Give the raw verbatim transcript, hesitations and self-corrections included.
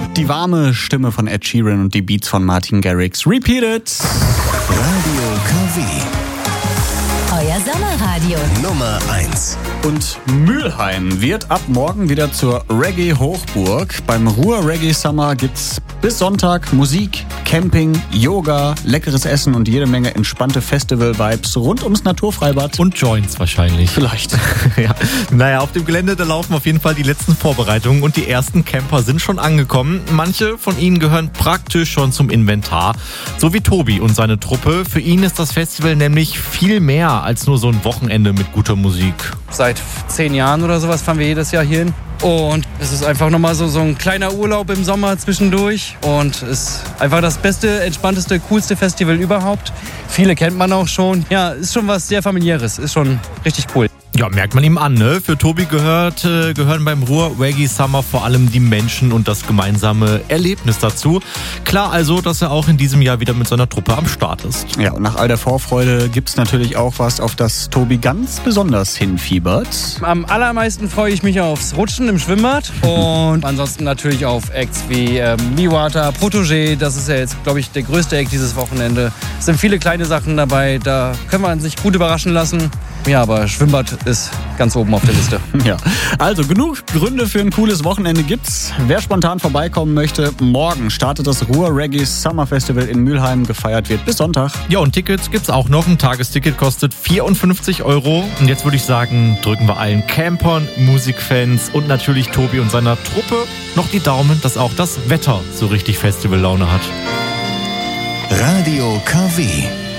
Die warme Stimme von Ed Sheeran und die Beats von Martin Garrix. Repeat it! Radio K W. Euer Sommerradio. Nummer eins. Und Mülheim wird ab morgen wieder zur Reggae-Hochburg. Beim Ruhr Reggae Summer gibt's bis Sonntag Musik, Camping, Yoga, leckeres Essen und jede Menge entspannte Festival-Vibes rund ums Naturfreibad. Und Joints wahrscheinlich. Vielleicht. Ja. Naja, auf dem Gelände, da laufen auf jeden Fall die letzten Vorbereitungen und die ersten Camper sind schon angekommen. Manche von ihnen gehören praktisch schon zum Inventar. So wie Tobi und seine Truppe. Für ihn ist das Festival nämlich viel mehr als nur so ein Wochenende mit guter Musik. Seit zehn Jahren oder sowas fahren wir jedes Jahr hierhin. Und es ist einfach nochmal so, so ein kleiner Urlaub im Sommer zwischendurch. Und es ist einfach das beste, entspannteste, coolste Festival überhaupt. Viele kennt man auch schon. Ja, ist schon was sehr Familiäres. Ist schon richtig cool. Ja, merkt man ihm an, ne? Für Tobi gehört, äh, gehören beim Ruhr Reggae Summer vor allem die Menschen und das gemeinsame Erlebnis dazu. Klar also, dass er auch in diesem Jahr wieder mit seiner Truppe am Start ist. Ja, und nach all der Vorfreude gibt's natürlich auch was, auf das Tobi ganz besonders hinfiebert. Am allermeisten freue ich mich aufs Rutschen im Schwimmbad. Und ansonsten natürlich auf Acts wie ähm, Miwata, Protégé. Das ist ja jetzt, glaube ich, der größte Act dieses Wochenende. Es sind viele kleine Sachen dabei. Da können wir sich gut überraschen lassen. Ja, aber Schwimmbad ist ganz oben auf der Liste. Ja, also genug Gründe für ein cooles Wochenende gibt's. Wer spontan vorbeikommen möchte, morgen startet das Ruhr Reggae Summer Festival in Mülheim. Gefeiert wird bis Sonntag. Ja, und Tickets gibt's auch noch. Ein Tagesticket kostet vierundfünfzig Euro. Und jetzt würde ich sagen, drücken wir allen Campern, Musikfans und natürlich Tobi und seiner Truppe noch die Daumen, dass auch das Wetter so richtig Festivallaune hat. Radio K W.